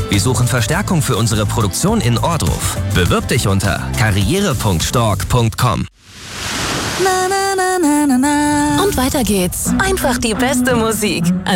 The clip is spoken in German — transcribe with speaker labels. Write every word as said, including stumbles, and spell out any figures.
Speaker 1: Wir suchen Verstärkung für unsere Produktion in Ohrdruf. Bewirb dich unter karriere punkt stork punkt com.
Speaker 2: Und weiter geht's. Einfach die beste Musik.